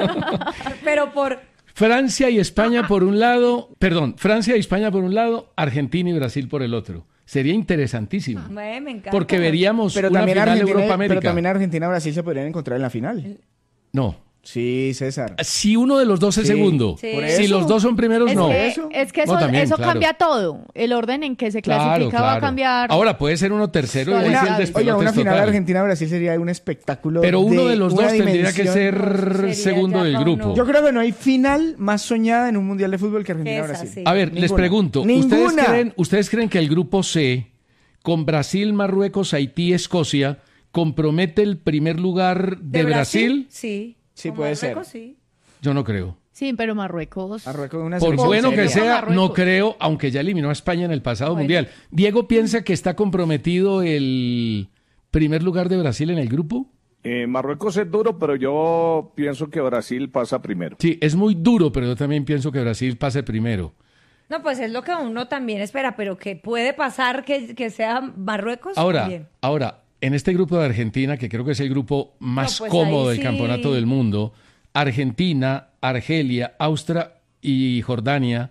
Pero por... Francia y España por un lado, perdón, Francia y España por un lado, Argentina y Brasil por el otro. Sería interesantísimo. Me, me encanta. Porque veríamos Pero una también, final Argentina, pero Europa-América. también Argentina y Brasil se podrían encontrar en la final. No. Sí, César. Si uno de los dos es Sí. segundo. Sí. Por Si eso. los dos son primeros, Es no. que, eso. es que eso, No, también, eso claro. cambia todo. El orden en que se Claro, clasifica va a claro. cambiar. Ahora puede ser uno tercero y ahí sí el Una- despelote Oiga, una es final total. Argentina-Brasil sería un espectáculo. Pero uno de los una dos tendría que dimensión. ser Sería segundo ya del para grupo. uno. Yo creo que no hay final más soñada en un mundial de fútbol que Esa, Argentina-Brasil. sí. A ver, les Ninguna. pregunto, ¿ustedes Ninguna. creen, ¿ustedes creen que el grupo C, con Brasil, Marruecos, Haití y Escocia, compromete el primer lugar de, Brasil? Sí. Sí, Con puede ser. Marruecos, sí. Yo no creo. Sí, pero Marruecos. Marruecos es una Por selección bueno que seria. sea, Marruecos. no creo, aunque ya eliminó a España en el pasado Bueno. mundial. ¿Diego piensa que está comprometido el primer lugar de Brasil en el grupo? Eh, Marruecos es duro, pero yo pienso que Brasil pasa primero. Sí, es muy duro, pero yo también pienso que Brasil pase primero. No, pues es lo que uno también espera, pero que puede pasar que, que sea Marruecos. Ahora, también. ahora, en este grupo de Argentina, que creo que es el grupo más No, pues cómodo ahí del sí. campeonato del mundo, Argentina, Argelia, Austria y Jordania,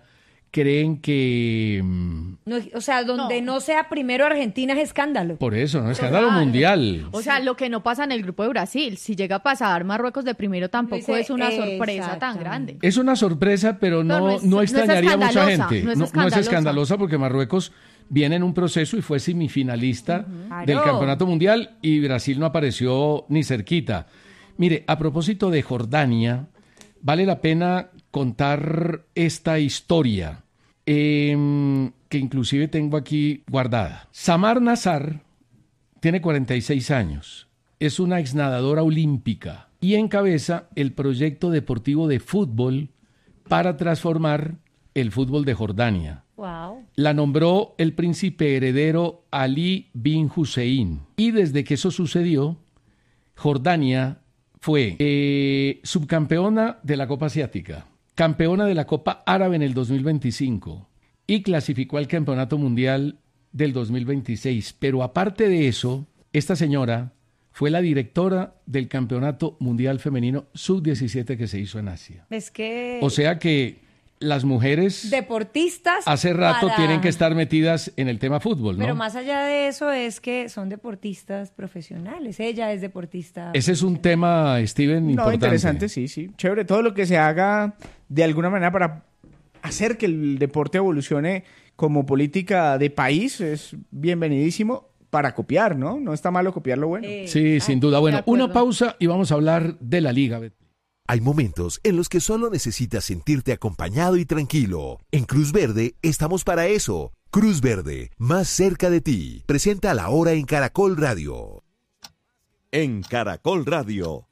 creen que... No, o sea, donde no. no sea primero Argentina es escándalo. Por eso, ¿no? Escándalo Total. mundial. O sea, lo que no pasa en el grupo de Brasil. Si llega a pasar Marruecos de primero tampoco Dice, es una sorpresa tan grande. Es una sorpresa, pero no, no, es, no extrañaría no a mucha gente. No es, no, no es escandalosa porque Marruecos viene en un proceso y fue semifinalista uh-huh. del claro. Campeonato Mundial y Brasil no apareció ni cerquita. Mire, a propósito de Jordania, vale la pena contar esta historia eh, que inclusive tengo aquí guardada. Samar Nassar tiene cuarenta y seis años, es una exnadadora olímpica y encabeza el proyecto deportivo de fútbol para transformar el fútbol de Jordania. Wow. La nombró el príncipe heredero Ali bin Hussein y desde que eso sucedió, Jordania fue eh, subcampeona de la Copa Asiática, campeona de la Copa Árabe en el dos mil veinticinco y clasificó al Campeonato Mundial del dos mil veintiséis. Pero aparte de eso, esta señora fue la directora del Campeonato Mundial Femenino sub diecisiete que se hizo en Asia. Es que... O sea que las mujeres deportistas hace rato para... tienen que estar metidas en el tema fútbol, ¿no? Pero más allá de eso es que son deportistas profesionales. Ella es deportista. Ese es un tema, Steven, importante. No, interesante, sí, sí. Chévere. Todo lo que se haga de alguna manera para hacer que el deporte evolucione como política de país es bienvenidísimo para copiar, ¿no? No está malo copiar lo bueno. Eh, sí, sin duda. Bueno, una pausa y vamos a hablar de la Liga. Hay momentos en los que solo necesitas sentirte acompañado y tranquilo. En Cruz Verde estamos para eso. Cruz Verde, más cerca de ti. Presenta La Hora en Caracol Radio. En Caracol Radio.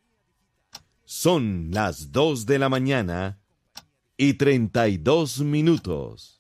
Son las dos de la mañana y treinta y dos minutos.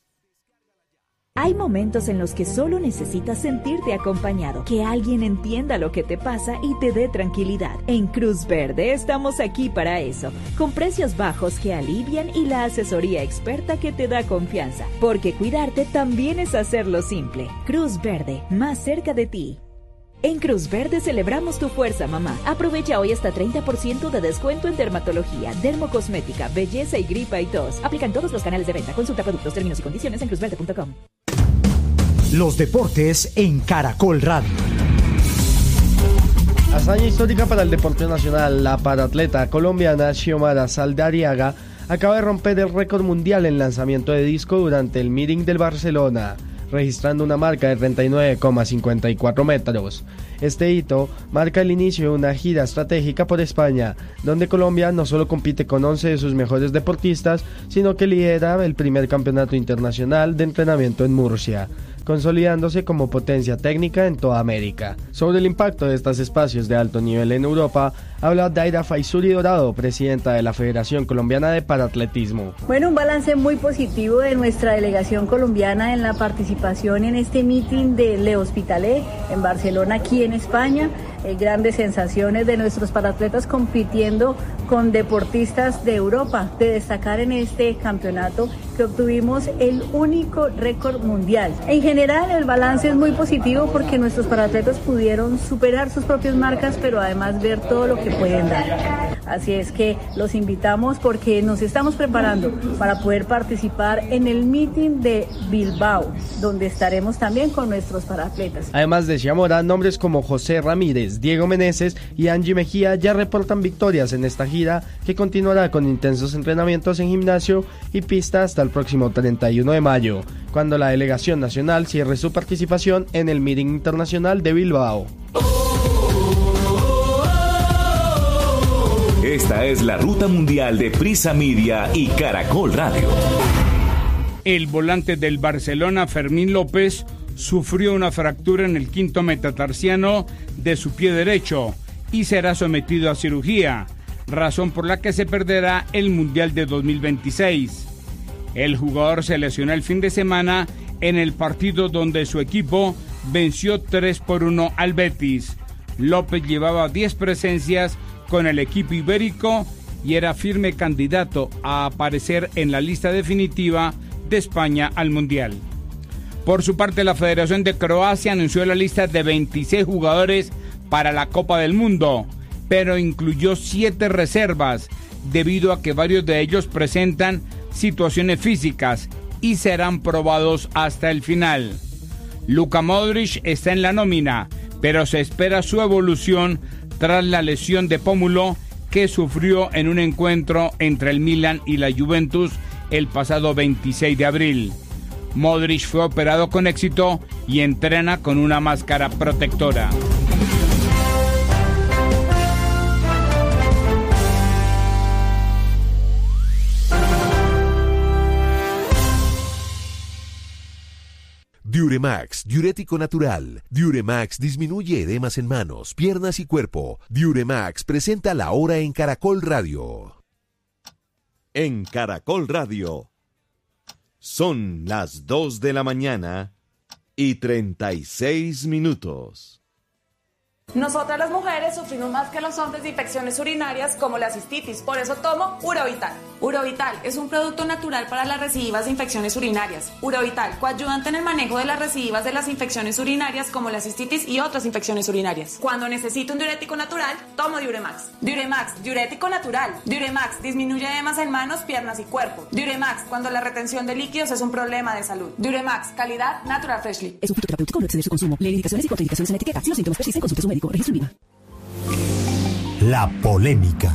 Hay momentos en los que solo necesitas sentirte acompañado, que alguien entienda lo que te pasa y te dé tranquilidad. En Cruz Verde estamos aquí para eso, con precios bajos que alivian y la asesoría experta que te da confianza, porque cuidarte también es hacerlo simple. Cruz Verde, más cerca de ti. En Cruz Verde celebramos tu fuerza, mamá. Aprovecha hoy hasta treinta por ciento de descuento en dermatología, dermocosmética, belleza y gripa y tos. Aplican todos los canales de venta. Consulta productos, términos y condiciones en cruz verde punto com. Los deportes en Caracol Radio. Hazaña histórica para el deporte nacional. La paratleta colombiana Xiomara Saldariaga acaba de romper el récord mundial en lanzamiento de disco durante el meeting del Barcelona, registrando una marca de treinta y nueve coma cincuenta y cuatro metros. Este hito marca el inicio de una gira estratégica por España, donde Colombia no solo compite con once de sus mejores deportistas, sino que lidera el primer campeonato internacional de entrenamiento en Murcia, consolidándose como potencia técnica en toda América. Sobre el impacto de estos espacios de alto nivel en Europa, habla Daira Faisuri Dorado, presidenta de la Federación Colombiana de Paratletismo. Bueno, un balance muy positivo de nuestra delegación colombiana en la participación en este meeting de Le Hospitalet en Barcelona, aquí en España. Eh, grandes sensaciones de nuestros paratletas compitiendo con deportistas de Europa. De destacar en este campeonato que obtuvimos el único récord mundial. En general el balance es muy positivo porque nuestros paratletas pudieron superar sus propias marcas, pero además ver todo lo que pueden dar. Así es que los invitamos porque nos estamos preparando para poder participar en el meeting de Bilbao, donde estaremos también con nuestros paratletas. Además de Xiomara, nombres como José Ramírez, Diego Meneses y Angie Mejía ya reportan victorias en esta gira, que continuará con intensos entrenamientos en gimnasio y pista hasta el próximo treinta y uno de mayo, cuando la delegación nacional cierre su participación en el meeting internacional de Bilbao. Esta es la ruta mundial de Prisa Media y Caracol Radio. El volante del Barcelona, Fermín López, sufrió una fractura en el quinto metatarsiano de su pie derecho y será sometido a cirugía, razón por la que se perderá el Mundial de dos mil veintiséis. El jugador se lesionó el fin de semana en el partido donde su equipo venció tres por uno al Betis. López llevaba diez presencias con el equipo ibérico y era firme candidato a aparecer en la lista definitiva de España al Mundial. Por su parte, la Federación de Croacia anunció la lista de veintiséis jugadores para la Copa del Mundo, pero incluyó siete reservas, debido a que varios de ellos presentan situaciones físicas y serán probados hasta el final. Luka Modric está en la nómina, pero se espera su evolución tras la lesión de pómulo que sufrió en un encuentro entre el Milan y la Juventus el pasado veintiséis de abril. Modric fue operado con éxito y entrena con una máscara protectora. Diuremax, diurético natural. Diuremax disminuye edemas en manos, piernas y cuerpo. Diuremax presenta La Hora en Caracol Radio. En Caracol Radio. Son las dos de la mañana y treinta y seis minutos. Nosotras las mujeres sufrimos más que los hombres de infecciones urinarias como la cistitis, por eso tomo Urovital. Urovital es un producto natural para las recidivas de infecciones urinarias. Urovital, coayudante en el manejo de las recidivas de las infecciones urinarias como la cistitis y otras infecciones urinarias. Cuando necesito un diurético natural, tomo Diuremax. Diuremax, diurético natural. Diuremax disminuye edemas en manos, piernas y cuerpo. Diuremax, cuando la retención de líquidos es un problema de salud. Diuremax, calidad Natural Freshly. Es un fitoterapéutico, no exceder su consumo. Lee indicaciones y contraindicaciones en la etiqueta. Si los síntomas persisten, consulte a su médico. Registro INVIMA. La polémica.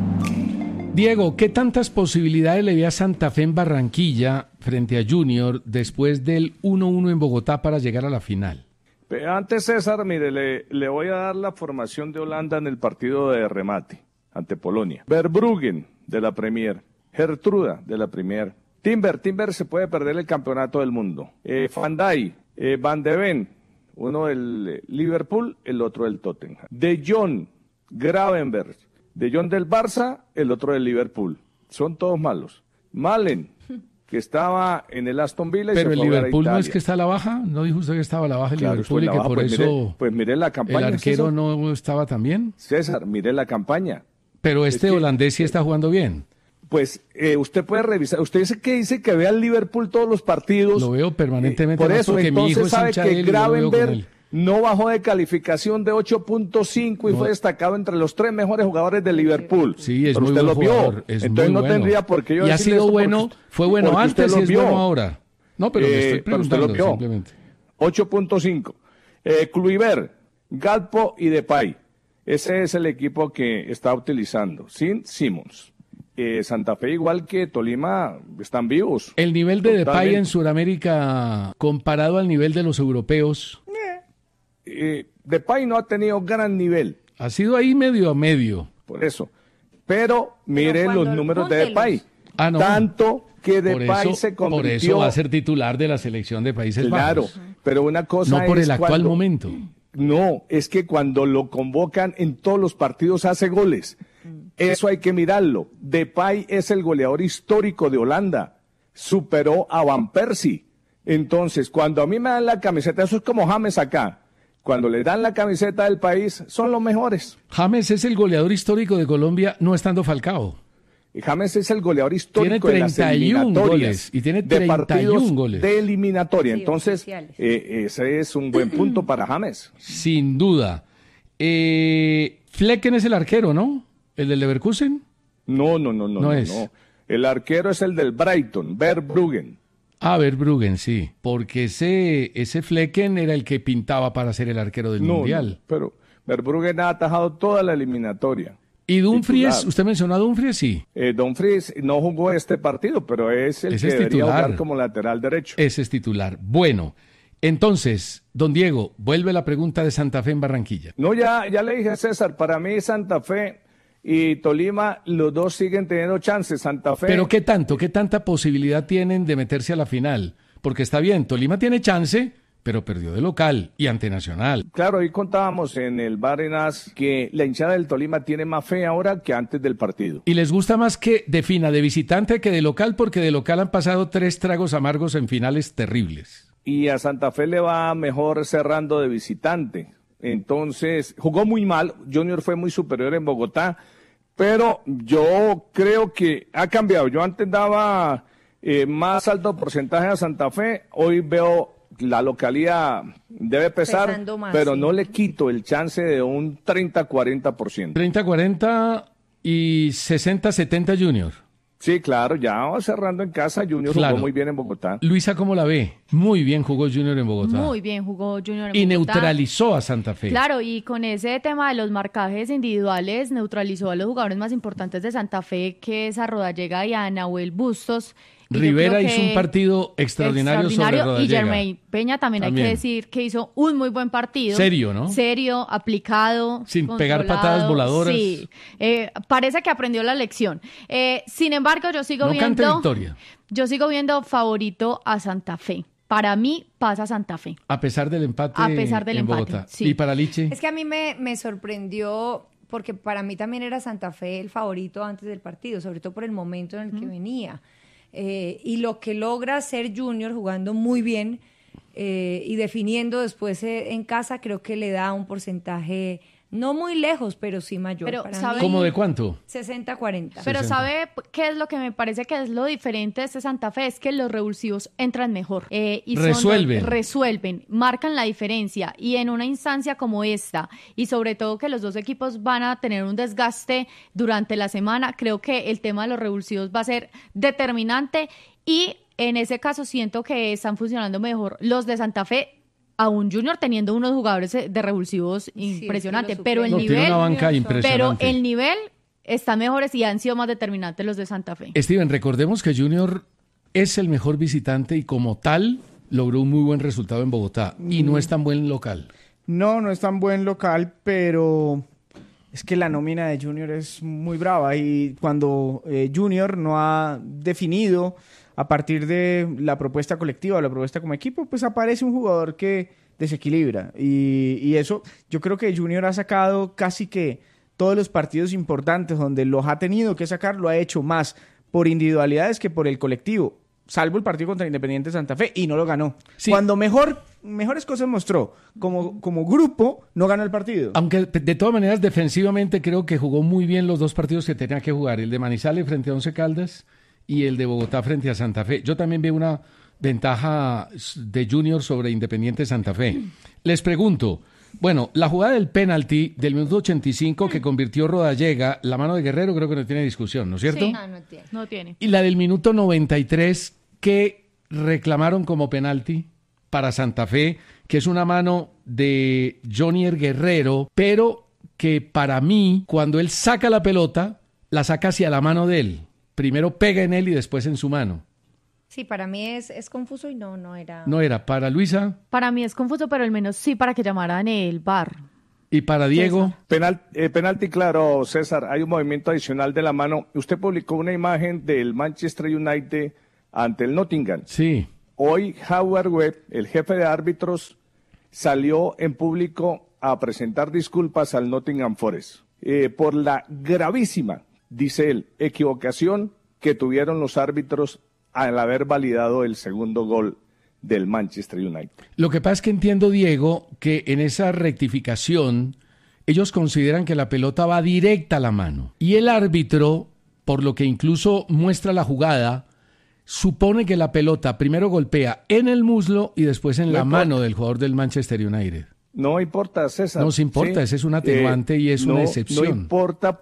Diego, ¿qué tantas posibilidades le ve a Santa Fe en Barranquilla frente a Junior después del uno uno en Bogotá para llegar a la final? Antes, César, mire, le, le voy a dar la formación de Holanda en el partido de remate ante Polonia. Verbruggen, de la Premier. Gertruda, de la Premier. Timber, Timber se puede perder el campeonato del mundo. Eh, Van Dijk, eh, Van de Ven, uno del Liverpool, el otro del Tottenham. De Jong, Gravenberch, De Jong del Barça, el otro del Liverpool. Son todos malos. Malen, que estaba en el Aston Villa y pero se el fue Liverpool a no es que está a la baja, ¿no dijo usted que estaba a la baja el claro, Liverpool y que baja, por pues eso mire, pues mire la campaña, el arquero César. no estaba tan bien? César, mire la campaña. Pero este es que, holandés sí está jugando bien. Pues eh, usted puede revisar, usted dice que dice que ve al Liverpool todos los partidos. Lo veo permanentemente. Eh, por eso, porque mi hijo entonces es sabe hincha que de él y yo lo veo con Gravenberch él. no bajó de calificación de ocho punto cinco y No. fue destacado entre los tres mejores jugadores de Liverpool. Sí, es Pero muy usted buen lo vio. jugador, es Entonces muy no bueno. tendría por qué yo Y ha decirle sido esto bueno, porque- fue bueno porque usted antes y lo es vio. bueno ahora. No, pero le Eh, estoy pero usted lo preguntando vio. simplemente. ocho punto cinco. Eh, Kluivert, Galpo y Depay. Ese es el equipo que está utilizando, sin Simmons. Eh, Santa Fe, igual que Tolima, están vivos. El nivel de Depay Totalmente. en Sudamérica comparado al nivel de los europeos Eh, Depay no ha tenido gran nivel. ha sido ahí medio a medio. Por eso. Pero mire cuando los números de júntelos. Depay. Ah, no. Tanto que Por Depay eso, se por convirtió... eso va a ser titular de la selección de Países Claro, Bajos. pero una cosa No por es el actual cuando- momento. No, es que cuando lo convocan en todos los partidos hace goles. Eso hay que mirarlo. Depay es el goleador histórico de Holanda. Superó a Van Persie. Entonces, cuando a mí me dan la camiseta, eso es como James acá. Cuando le dan la camiseta del país, son los mejores. James es el goleador histórico de Colombia no estando Falcao. Y James es el goleador histórico Tiene de las treinta y uno eliminatorias. goles, y tiene de treinta y uno partidos goles. de eliminatoria. Sí, Entonces, oficiales. eh, ese es un buen punto para James. Sin duda. Eh, Flecken es el arquero, ¿no? ¿El del Leverkusen? No, no, no, no, No no, es. no. El arquero es el del Brighton, Verbruggen. Ah, Verbruggen, sí. Porque ese, ese Flecken era el que pintaba para ser el arquero del No, Mundial. no, pero Verbruggen ha atajado toda la eliminatoria. ¿Y Dumfries? Titular. ¿Usted mencionó a Dumfries? Sí. Eh, Dumfries no jugó este partido, pero es el Ese que es debería titular. jugar como lateral derecho. Ese es titular. Bueno, entonces, don Diego, vuelve la pregunta de Santa Fe en Barranquilla. No, ya, ya le dije a César, para mí Santa Fe y Tolima, los dos siguen teniendo chances. Santa Fe... Pero ¿qué tanto, qué tanta posibilidad tienen de meterse a la final? Porque está bien, Tolima tiene chance, pero perdió de local y ante Nacional. Claro, hoy contábamos en el Barinas que la hinchada del Tolima tiene más fe ahora que antes del partido. Y les gusta más que defina de visitante que de local, porque de local han pasado tres tragos amargos en finales terribles. Y a Santa Fe le va mejor cerrando de visitante. Entonces, jugó muy mal. Junior fue muy superior en Bogotá, pero yo creo que ha cambiado. Yo antes daba eh, más alto porcentaje a Santa Fe. Hoy veo la localidad debe pesar, Pesando más, pero sí. no le quito el chance de un treinta a cuarenta por ciento. treinta cuarenta y sesenta setenta Junior. Sí, claro, ya va cerrando en casa. Junior Claro. jugó muy bien en Bogotá. Luisa, ¿cómo la ve? Muy bien jugó Junior en Bogotá. Muy bien jugó Junior en y Bogotá. neutralizó a Santa Fe. Claro, y con ese tema de los marcajes individuales neutralizó a los jugadores más importantes de Santa Fe, que es a Rodallega y a Nahuel Bustos. Y yo Rivera creo hizo que un partido extraordinario, sobre y Rodallega. Germain Peña también, También. hay que decir que hizo un muy buen partido. Serio, ¿no? Serio, aplicado. Sin pegar controlado. patadas voladoras. Sí, eh, parece que aprendió la lección. Eh, sin embargo, yo sigo No cante viendo... victoria. Yo sigo viendo favorito a Santa Fe. Para mí pasa Santa Fe. A pesar del empate A pesar del en empate, Bogotá. sí. ¿Y para Liche? Es que a mí me, me sorprendió porque para mí también era Santa Fe el favorito antes del partido, sobre todo por el momento en el que venía. Eh, y lo que logra hacer Junior jugando muy bien eh, y definiendo después eh, en casa, creo que le da un porcentaje no muy lejos, pero sí mayor. Pero, para ¿sabe? mí. ¿Cómo de cuánto? sesenta cuarenta. Pero sesenta. ¿sabe qué es lo que me parece que es lo diferente de este Santa Fe? Es que los revulsivos entran mejor. Eh, y son Resuelven. los- resuelven, marcan la diferencia. Y en una instancia como esta, y sobre todo que los dos equipos van a tener un desgaste durante la semana, creo que el tema de los revulsivos va a ser determinante. Y en ese caso siento que están funcionando mejor los de Santa Fe, aún Junior teniendo unos jugadores de revulsivos impresionantes, pero el No, tiene nivel, una banca pero impresionante. el nivel están mejores y han sido más determinantes los de Santa Fe. Steven, recordemos que Junior es el mejor visitante y como tal logró un muy buen resultado en Bogotá y no es tan buen local. No, no es tan buen local, pero es que la nómina de Junior es muy brava y cuando eh, Junior no ha definido a partir de la propuesta colectiva o la propuesta como equipo, pues aparece un jugador que desequilibra y, y eso yo creo que Junior ha sacado casi que todos los partidos importantes donde los ha tenido que sacar, lo ha hecho más por individualidades que por el colectivo, salvo el partido contra Independiente Santa Fe y no lo ganó. Cuando mejor mejores cosas mostró como, como grupo, no ganó el partido. Aunque de todas maneras defensivamente creo que jugó muy bien los dos partidos que tenía que jugar, el de Manizales frente a Once Caldas y el de Bogotá frente a Santa Fe. Yo también veo una ventaja de Junior sobre Independiente Santa Fe. Les pregunto, bueno, la jugada del penalti del minuto ochenta y cinco que convirtió Rodallega, la mano de Guerrero creo que no tiene discusión, ¿no es cierto? Sí, no, no tiene. No tiene. Y la del minuto noventa y tres que reclamaron como penalti para Santa Fe, que es una mano de Jonier Guerrero, pero que para mí, cuando él saca la pelota, la saca hacia la mano de él. Primero pega en él y después en su mano. Sí, para mí es, es confuso y no, no era... No era para Luisa Para mí es confuso, pero al menos sí para que llamaran el V A R. y para Diego. Penal, eh, penalti, claro, César. Hay un movimiento adicional de la mano. Usted publicó una imagen del Manchester United ante el Nottingham. Sí. Hoy Howard Webb, el jefe de árbitros, salió en público a presentar disculpas al Nottingham Forest eh, por la gravísima, dice él, equivocación que tuvieron los árbitros al haber validado el segundo gol del Manchester United. Lo que pasa es que entiendo, Diego, que en esa rectificación ellos consideran que la pelota va directa a la mano. Y el árbitro, por lo que incluso muestra la jugada, supone que la pelota primero golpea en el muslo y después en No la importa. mano del jugador del Manchester United. No importa, César. No se importa, ese es un atenuante y es una excepción. No importa